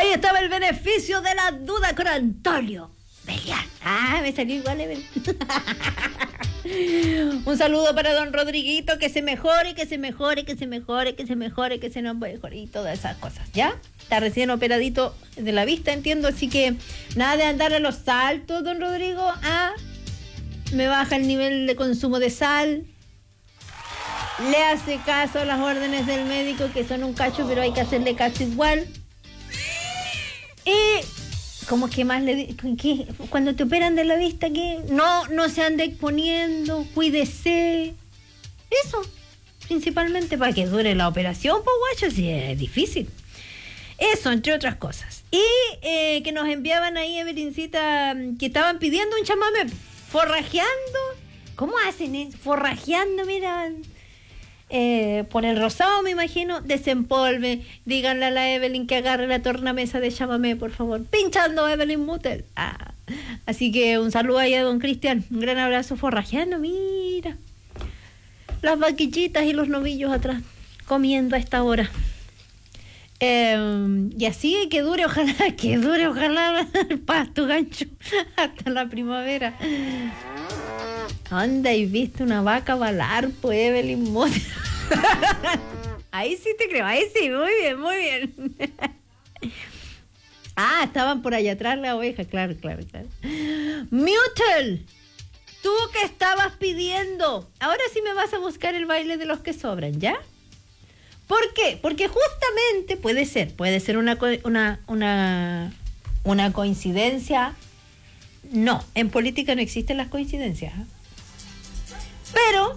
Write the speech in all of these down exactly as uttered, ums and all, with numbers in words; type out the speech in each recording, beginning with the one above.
Ahí estaba el beneficio de la duda con Antonio Melián. Ah, me salió igual, Evelyn. Un saludo para don Rodriguito, que se mejore, que se mejore, que se mejore, que se mejore, que se nos mejore y todas esas cosas, ¿ya? Está recién operadito de la vista, entiendo, así que nada de andar a los saltos, don Rodrigo. Ah, me baja el nivel de consumo de sal. Le hace caso a las órdenes del médico, que son un cacho, pero hay que hacerle caso igual. Y como que más le di- que cuando te operan de la vista, que no, no se ande exponiendo, cuídese. Eso, principalmente para que dure la operación, pues guacho, si es difícil. Eso, entre otras cosas. Y eh, que nos enviaban ahí, Evelincita, que estaban pidiendo un chamamé, forrajeando. ¿Cómo hacen eso? Forrajeando, mira. Eh, por el rosado, me imagino, desempolve. Díganle a la Evelyn que agarre la tornamesa de chamamé, por favor. Pinchando Evelyn Mutel. Ah. Así que un saludo ahí a don Cristian. Un gran abrazo, forrajeando, mira. Las vaquillitas y los novillos atrás, comiendo a esta hora. Eh, y así que dure, ojalá, que dure, ojalá el pasto, gancho, hasta la primavera. Anda, y viste una vaca balar, pues, Evelyn Motter. Ahí sí te creo, ahí sí, muy bien, muy bien. Ah, estaban por allá atrás la oveja, claro, claro, claro. Mutel, tú que estabas pidiendo, ahora sí me vas a buscar el baile de los que sobran, ¿ya? ¿Por qué? Porque justamente puede ser, puede ser una, co- una, una, una coincidencia. No, en política no existen las coincidencias, ¿eh? Pero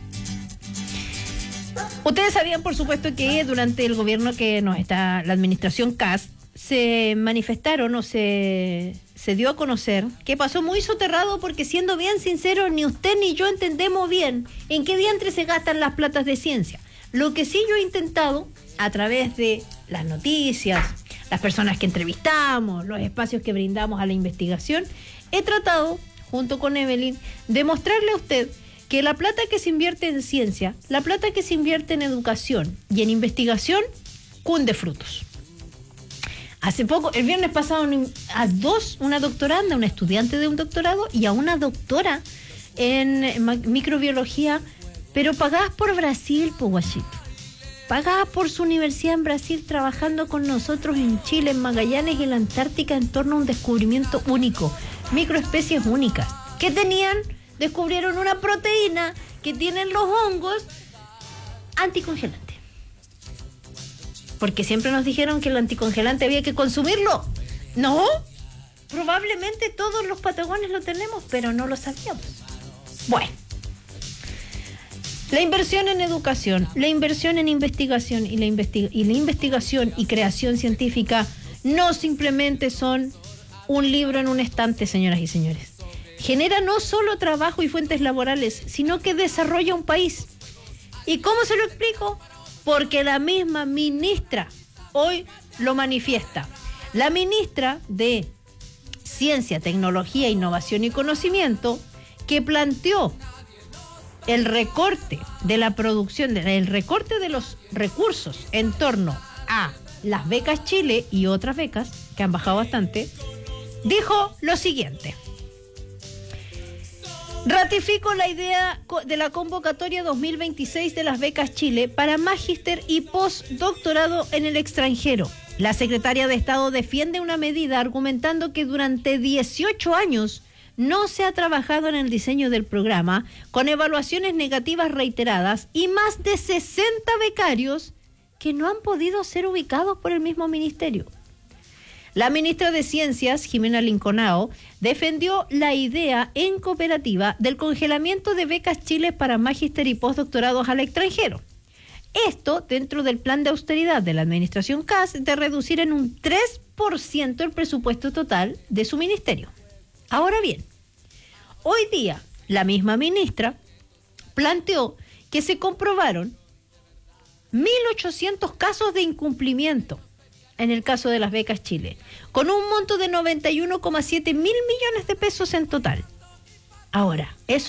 ustedes sabían, por supuesto, que durante el gobierno que nos está, la administración Kast, se manifestaron o se, se dio a conocer que pasó muy soterrado, porque, siendo bien sincero, ni usted ni yo entendemos bien en qué diantre se gastan las platas de ciencia. Lo que sí yo he intentado, a través de las noticias, las personas que entrevistamos, los espacios que brindamos a la investigación, he tratado, junto con Evelyn, de mostrarle a usted que la plata que se invierte en ciencia, la plata que se invierte en educación y en investigación, cunde frutos. Hace poco, el viernes pasado, a dos, una doctoranda, una estudiante de un doctorado, y a una doctora en microbiología, pero pagadas por Brasil, po guachito. Pagadas por su universidad en Brasil, trabajando con nosotros en Chile, en Magallanes y en la Antártica, en torno a un descubrimiento único, microespecies únicas. ¿Qué tenían? Descubrieron una proteína que tienen los hongos anticongelante. Porque siempre nos dijeron que el anticongelante había que consumirlo. No, probablemente todos los patagones lo tenemos, pero no lo sabíamos. Bueno, la inversión en educación, la inversión en investigación y la, investi- y la investigación y creación científica no simplemente son un libro en un estante, señoras y señores. Genera no solo trabajo y fuentes laborales, sino que desarrolla un país. ¿Y cómo se lo explico? Porque la misma ministra hoy lo manifiesta. La ministra de Ciencia, Tecnología, Innovación y Conocimiento, que planteó el recorte de la producción, el recorte de los recursos en torno a las becas Chile y otras becas, que han bajado bastante, dijo lo siguiente: ratifico la idea de la convocatoria dos mil veintiséis de las becas Chile para magíster y postdoctorado en el extranjero. La secretaria de Estado defiende una medida argumentando que durante dieciocho años no se ha trabajado en el diseño del programa, con evaluaciones negativas reiteradas y más de sesenta becarios que no han podido ser ubicados por el mismo ministerio. La ministra de Ciencias, Jimena Linconao, defendió la idea en cooperativa del congelamiento de becas Chile para magíster y postdoctorados al extranjero. Esto dentro del plan de austeridad de la administración Kast de reducir en un tres por ciento el presupuesto total de su ministerio. Ahora bien, hoy día la misma ministra planteó que se comprobaron mil ochocientos casos de incumplimiento en el caso de las becas Chile, con un monto de noventa y uno coma siete mil millones de pesos en total. Ahora, eso